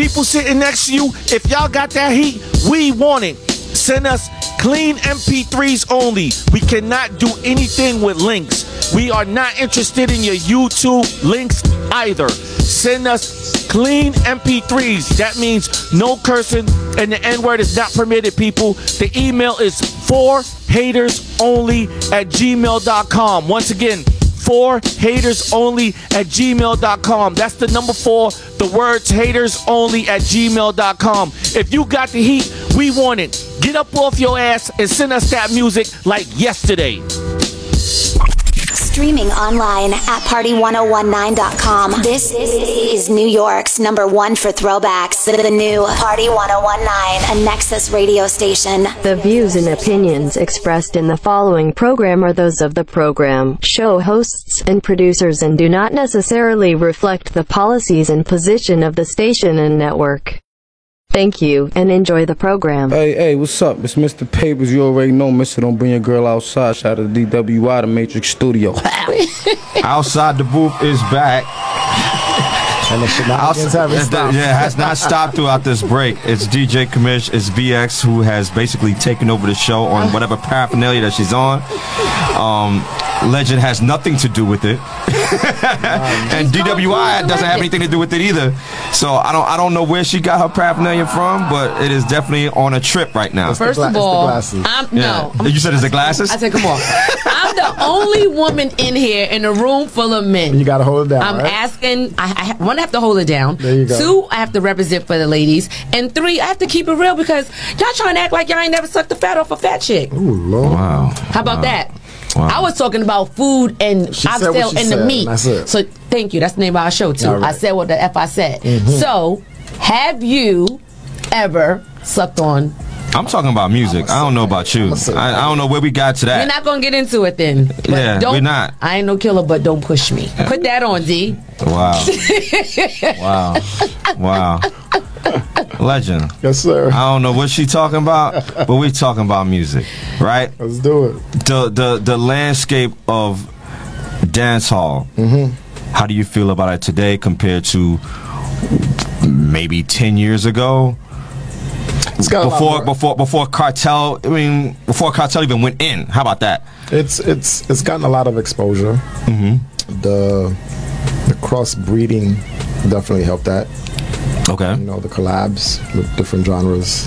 people sitting next to you, if y'all got that heat, we want it. Send us clean MP3s only. We cannot do anything with links. We are not interested in your YouTube links either. Send us clean MP3s. That means no cursing, and the N-word is not permitted, people. The email is 4hatersonly@gmail.com. Once again, 4hatersonly@gmail.com. That's the number 4, the words hatersonly@gmail.com. If you got the heat, we want it. Get up off your ass and send us that music like yesterday. Streaming online at party1019.com. This is New York's #1 for throwbacks. The new Party 1019, a Nexus radio station. The views and opinions expressed in the following program are those of the program, show hosts, and producers and do not necessarily reflect the policies and position of the station and network. Thank you, and enjoy the program. Hey, what's up? It's Mr. Papers. You already know, Mr. Don't Bring Your Girl Outside. Shout out to DWI, the Matrix Studio. Outside the Booth is back. And the shenanigans haven't stopped. Yeah, has not stopped throughout this break. It's DJ Kamish, it's BX, who has basically taken over the show on whatever paraphernalia that she's on. Legend has nothing to do with it. And DWI doesn't have anything to do with it either. So I don't know where she got her paraphernalia from, but it is definitely on a trip right now. First of all, you said it's the glasses? I said, come on. I'm the only woman in here in a room full of men. You gotta hold it down. I'm asking. One, I have to hold it down. There you go. 2, I have to represent for the ladies, and 3, I have to keep it real because y'all trying to act like y'all ain't never sucked the fat off a fat chick. Ooh, Lord. Wow. How about that? Wow. I was talking about food and oxtail and the meat. So thank you. That's the name of our show too. Right. I said what the F I said. So have you ever sucked on? I'm talking about music. I don't know about you. I don't know where we got to that. We're not gonna get into it then. But yeah, we're not. I ain't no killer, but don't push me. Put that on, D. Wow. Wow. Legend. Yes, sir. I don't know what she talking about, but we talking about music, right? Let's do it. The landscape of dance hall. How do you feel about it today compared to maybe 10 years ago? It's got before Cartel. I mean, before Cartel even went in. How about that? It's gotten a lot of exposure. The crossbreeding definitely helped that. Okay. You know, the collabs with different genres.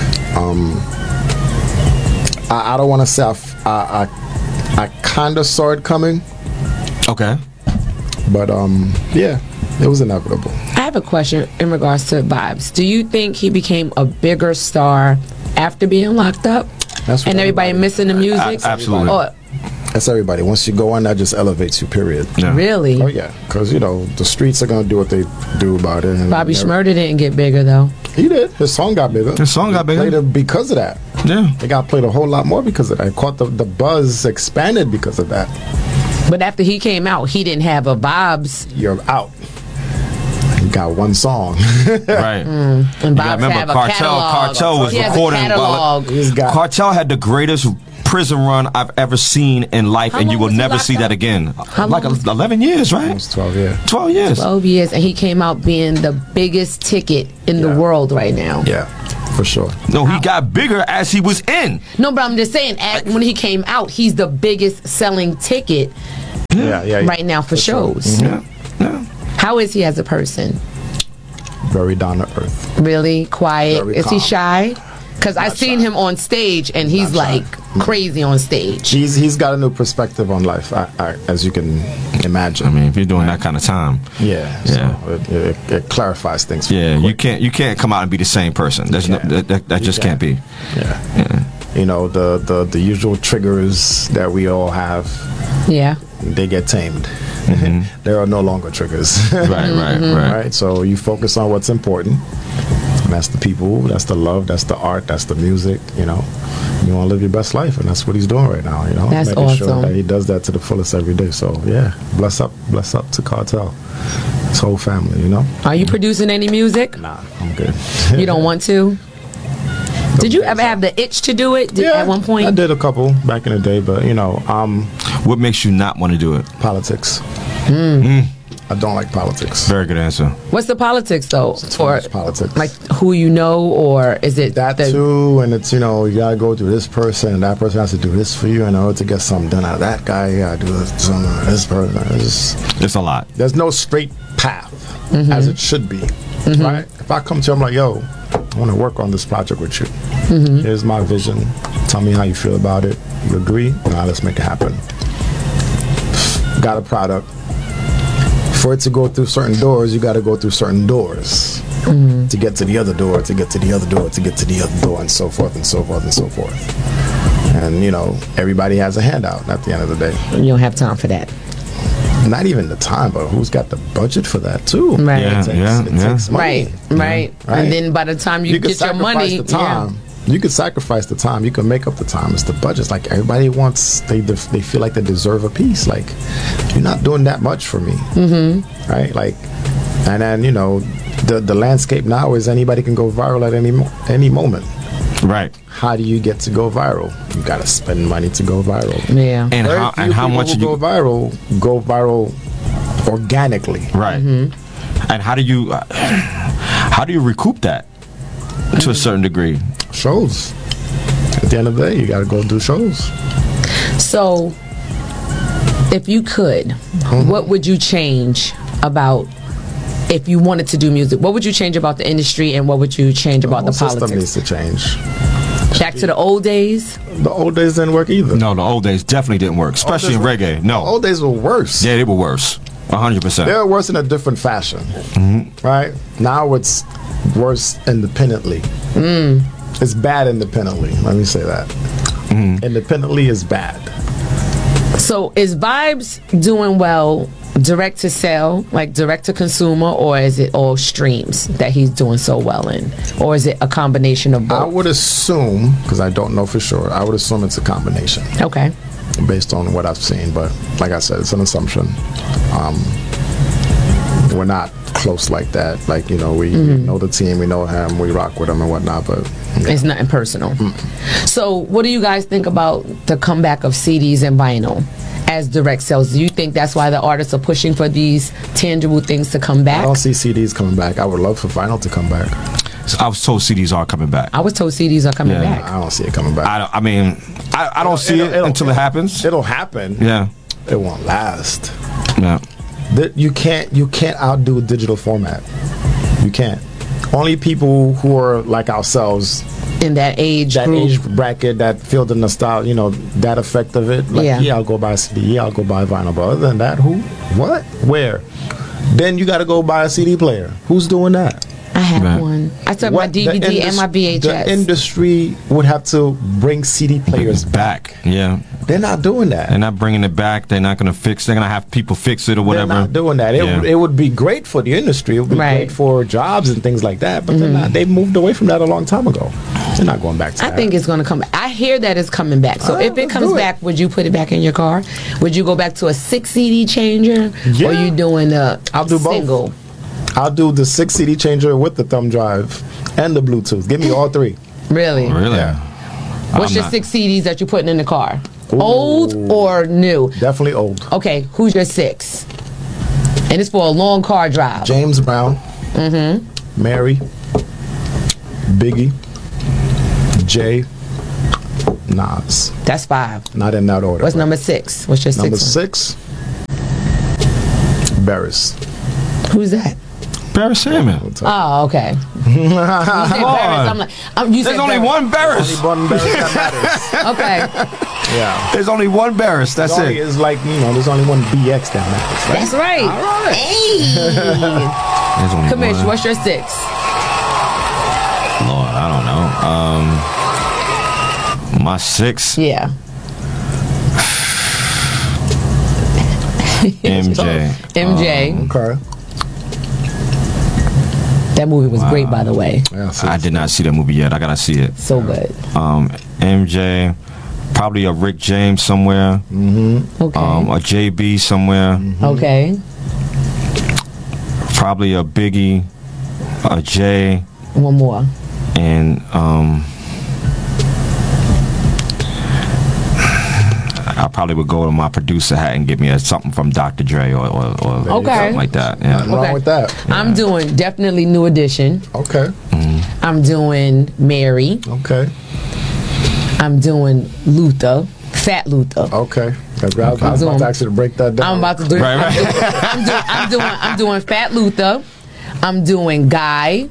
I don't want to say I kind of saw it coming. Okay. But yeah, it was inevitable. I have a question in regards to Vibes. Do you think he became a bigger star after being locked up? And everybody missing the music? Absolutely. That's everybody. Once you go on, that just elevates you, period. Yeah. Really? Oh, yeah. Because, you know, the streets are going to do what they do about it. And Bobby Shmurda didn't get bigger, though. He did. His song got bigger. Played it because of that. Yeah. It got played a whole lot more because of that. It caught the buzz expanded because of that. But after he came out, he didn't have a Vibes. You're out. You got one song. Right. And Vibes remember, Cartel was recording. Cartel had the greatest prison run I've ever seen in life, and you will never see that again. Like 11 years, right? Almost 12 years. 12 years. 12 years, and he came out being the biggest ticket in the world right now. Yeah, for sure. No, he got bigger as he was in. No, but I'm just saying, when he came out, he's the biggest selling ticket right now for shows. Yeah. How is he as a person? Very down to earth. Really? Quiet? Very is he calm. shy? Because I've seen him on stage, and he's like crazy on stage. He's got a new perspective on life, as you can imagine. I mean, if you're doing that kind of time, so it clarifies things. Yeah, you can't come out and be the same person. There's that just can't be. Yeah. You know, the usual triggers that we all have. Yeah. They get tamed. There are no longer triggers. Right. So you focus on what's important. And that's the people, that's the love, that's the art, that's the music, you know. You want to live your best life, and that's what he's doing right now, you know. That's making awesome. sure that he does that to the fullest every day. So, yeah, bless up to Cartel. His whole family, you know. Are you producing any music? Nah, I'm good. You don't want to? Did you ever have the itch to do it at one point? I did a couple back in the day, but, you know. What makes you not want to do it? Politics. I don't like politics. Very good answer. What's the politics though? For politics, like who you know, or is it that too? And it's, you know, you gotta go through this person, and that person has to do this for you in order to get something done out of that guy. You gotta do something out of this person. It's a lot. There's no straight path as it should be, right? If I come to you, I'm like, yo, I want to work on this project with you. Here's my vision. Tell me how you feel about it. You agree? Now let's make it happen. Got a product. For it to go through certain doors, you got to go through certain doors to get to the other door, to get to the other door, to get to the other door, and so forth and so forth and so forth. And, you know, everybody has a handout at the end of the day. You don't have time for that. Not even the time, but who's got the budget for that too? Right. It takes money. Right. And then by the time you get your money, you could sacrifice the time. You can make up the time. It's the budget. Like everybody wants, they feel like they deserve a piece. Like you're not doing that much for me, right? Like, and then you know, the landscape now is anybody can go viral at any moment. Right. How do you get to go viral? You got to spend money to go viral. Yeah. And how much you go viral organically. Right. And how do you recoup that to a certain degree? Shows. At the end of the day, you got to go do shows. So, if you could, what would you change about? If you wanted to do music, what would you change about the industry, and what would you change about the politics? The system needs to change. Back to the old days? The old days didn't work either. No, the old days definitely didn't work, especially in reggae. No. The old days were worse. Yeah, they were worse. 100%. They were worse in a different fashion. Right? Now it's worse independently. It's bad independently. Let me say that. Independently is bad. So is Vibes doing well direct to sell, like direct to consumer, or is it all streams that he's doing so well in? Or is it a combination of both? I would assume, because I don't know for sure, I would assume it's a combination. Okay. Based on what I've seen, but like I said, it's an assumption. We're not close like that. Like, you know, we know the team, we know him, we rock with him and whatnot, but yeah. It's nothing personal. So what do you guys think about the comeback of CDs and vinyl as direct sales? Do you think that's why the artists are pushing for these tangible things to come back? I don't see CDs coming back. I would love for vinyl to come back. So I was told CDs are coming back. I was told CDs are coming back. I don't see it coming back. I don't see it until it happens. It'll happen. Yeah. It won't last. Yeah. You can't outdo a digital format. You can't. Only people who are like ourselves in that age bracket that feel the nostalgia, you know, that effect of it. Like, I'll go buy a CD, I'll go buy vinyl. But other than that, who? What? Where? Then you got to go buy a CD player. Who's doing that? I have one. I took my DVD and my VHS. The industry would have to bring CD players back. Yeah. They're not doing that. They're not bringing it back. They're not going to fix. They're going to have people fix it or whatever. They're not doing that. It would be great for the industry. It would be great for jobs and things like that. But they're not. They moved away from that a long time ago. They're not going back to that. I think it's going to come back. I hear that it's coming back. So if it comes back, would you put it back in your car? Would you go back to a 6 CD changer? Yeah. Or are you doing a single? Both. I'll do the 6 CD changer with the thumb drive and the Bluetooth. Give me all 3. Really? Really? Yeah. What's your 6 CDs that you're putting in the car? Ooh. Old or new? Definitely old. Okay, who's your 6? And it's for a long car drive. James Brown. Mary. Biggie. Jay. Nas. That's 5. Not in that order. What's number 6? What's your 6? Number 6. Barris. Who's that? Barris Salmon. Oh, okay. You said Barris. I'm like, there's only one Barris. Only one Barris that matters. Okay. Yeah. There's only one Barris. That's it. It's like, you know, there's only one BX that matters. Right? That's right. All right. Hey. Commish, what's your 6? Lord, I don't know. My 6. Yeah. MJ. Okay. That movie was great, by the way. Yeah, I did not see that movie yet. I gotta see it. So good. MJ, probably a Rick James somewhere. Okay. A JB somewhere. Okay. Probably a Biggie, a J. One more. And I probably would go to my producer hat and get me something from Dr. Dre or Okay. something like that. Yeah. Nothing wrong with that. I'm doing definitely New Edition. Okay. I'm doing Mary. Okay. I'm doing Luther, Fat Luther. Okay. I was about to ask you to break that down. I'm about to do. Right, right. I'm doing Fat Luther. I'm doing Guy.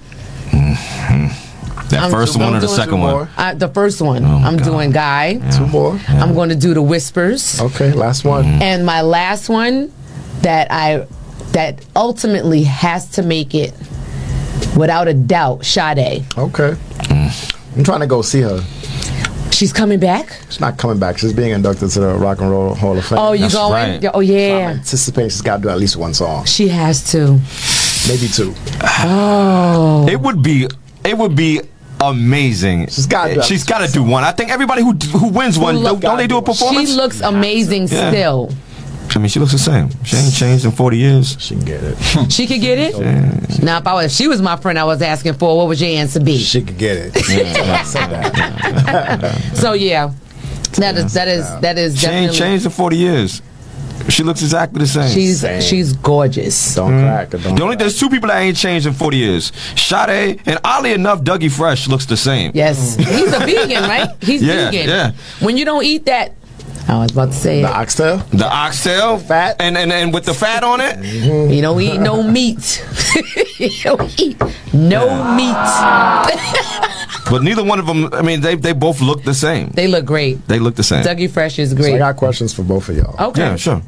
That first one or the second one? The first one. Oh, I'm God. doing Guy. Two more. I'm going to do the Whispers. Okay. Last one. And my last one that ultimately has to make it without a doubt, Sade. Okay. I'm trying to go see her. She's coming back. She's not coming back. She's being inducted to the Rock and Roll Hall of Fame. Oh, you That's going? right. Yeah, oh, I'm yeah. anticipating she's got to do at least one song, She has to. maybe two. Oh. It would be amazing. She's gotta do do one. I think everybody who wins one, don't they do a performance? She looks amazing Yeah. still. I mean, she looks the same. She ain't changed in 40 years. She can get it. She could get it? Now, if she was my friend I was asking for, what would your answer be? She could get it. I said that. So, yeah. That is She definitely. ain't changed in 40 years. She looks exactly the same. She's gorgeous. Don't crack it. There's two people that ain't changed in 40 years. Sade, and oddly enough, Dougie Fresh looks the same. Yes. He's a vegan, right? He's Yeah, vegan. yeah. When you don't eat that, I was about to say The it. oxtail. The oxtail, Fat. and with the fat on it. You don't eat no meat. You don't eat no meat. But neither one of them. I mean, they both look the same. They look great. They look the same. Dougie Fresh is So I great. got questions for both of y'all. Okay. Yeah, sure.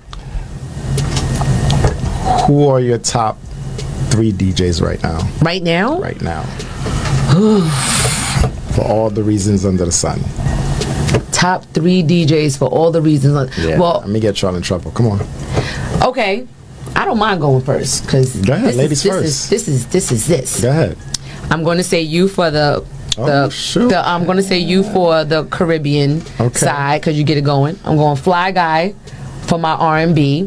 Who are your top 3 DJs right now? Right now? Right now. For all the reasons under the sun. Top 3 DJs for all the reasons. Yeah. Well, Let me get y'all in trouble. Come on. okay. I don't mind going first because Go ahead, ladies first. This is. Go ahead. I'm going to say you for shoot. I'm going to say you for the Caribbean Okay. side because you get it going. I'm going Fly Guy for my R&B.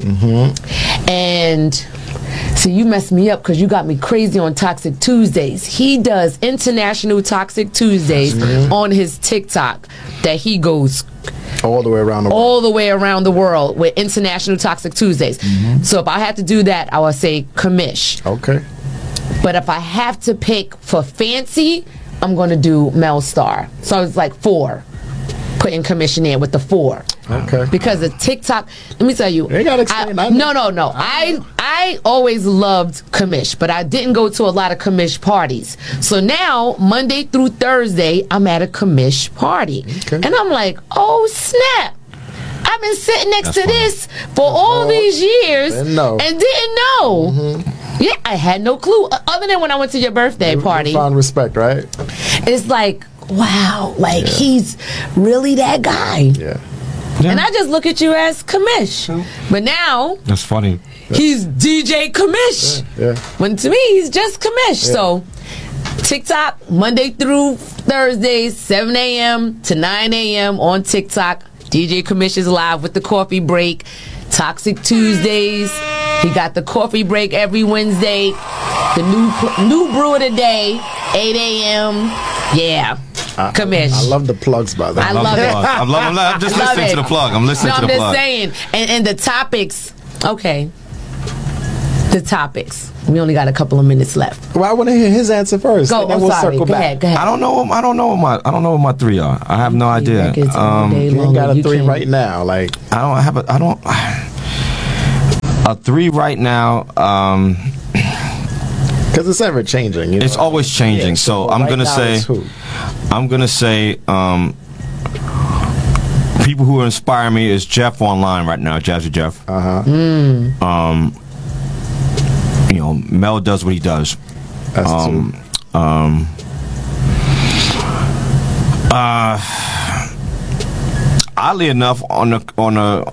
And see, you messed me up because you got me crazy on Toxic Tuesdays. He does International Toxic Tuesdays on his TikTok that he goes All the way around the world. all the way around the world with International Toxic Tuesdays. So if I had to do that, I would say Kamish. Okay. But if I have to pick for fancy, I'm going to do Mel Star. So it's like 4. Putting Kamish in with the 4. Okay. Because the TikTok, let me tell you. You ain't gotta explain that. No. I always loved Kamish, but I didn't go to a lot of Kamish parties. So now, Monday through Thursday, I'm at a Kamish party. Okay. And I'm like, oh, snap. I've been sitting next to funny. this for all these years Didn't know. and didn't know. Yeah, I had no clue. Other than when I went to your birthday party. You found respect, right? It's like, wow, like he's really that guy. Yeah. And I just look at you as Kamish. But now That's funny. he's DJ Kamish. Yeah. When to me he's just Kamish. So TikTok, Monday through Thursdays, 7 a.m. to 9 a.m. on TikTok. DJ Kamish is live with the coffee break. Toxic Tuesdays. He got the coffee break every Wednesday. The new brew of the day, 8 a.m. Yeah. Kamish. I love the plugs, by the way. I love it. I'm just Love listening it. to the plug. I'm listening No, to I'm the just plug. saying. And the topics. Okay. The topics. We only got a couple of minutes left. Well, I want to hear his answer first. Go. and then I'm we'll sorry. circle Go back. ahead. Go ahead. I don't know what my 3 are. I have no idea. That gets all day You ain't long. got a You 3 can't. right now. Like, a 3 right now. because it's ever changing. It's always changing. So I'm right gonna now say, it's who? people who inspire me is Jeff online right now, Jazzy Jeff. Mel does what he does. That's 2. Oddly enough, on a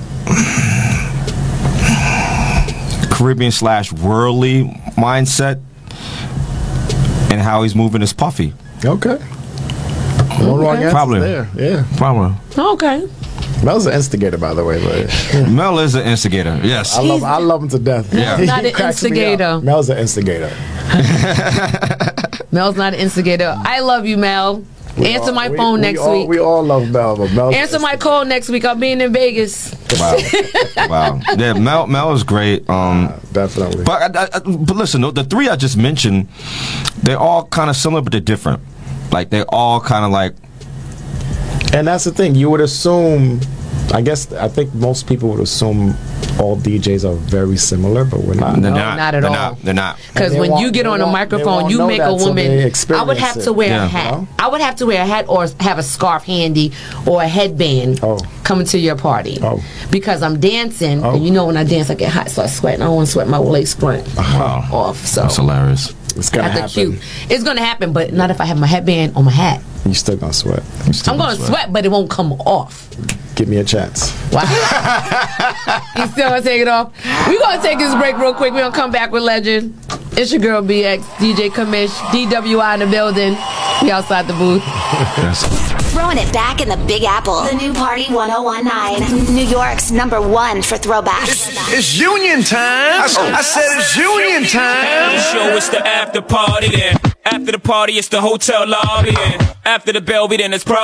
Caribbean / worldly mindset, and how he's moving is Puffy. Okay. No wrong answer Probably. there. Yeah. Probably. Okay. Mel's an instigator, by the way. But Mel is an instigator. Yes. I love him to death. Yeah. Not He an cracks me up. instigator. Mel's an instigator. Mel's not an instigator. I love you, Mel. Answer my phone next week. We all love Mel, but Mel. Answer my call next week. I'll be in Vegas. Wow. Wow. Yeah, Mel is great. Definitely. But listen, the three I just mentioned, they're all kind of similar, but they're different. Like, they're all kind of like... And that's the thing. You would assume... I think most people would assume all DJs are very similar, but we're not. They're not at all. They're not. Because when you get on a microphone, you make a woman. I would have to wear a hat. You know? I would have to wear a hat or have a scarf handy or a headband coming to your party. Because I'm dancing, and you know when I dance, I get hot, so I sweat. And I don't want to sweat my lace front off. So that's hilarious. It's gonna happen. It's gonna happen, but not if I have my headband on my hat. You still gonna sweat. I'm gonna sweat, but it won't come off. Give me a chance. Wow. You still gonna take it off? We're gonna take this break real quick. We're gonna come back with Legend. It's your girl BX, DJ Kamish, DWI in the building. We outside the booth. Throwing it back in the Big Apple. The new Party 101.9. New York's #1 for throwbacks. It's union time. I said it's union time. The show is the after party then. After the party, it's the hotel lobby. And after the bell, then it's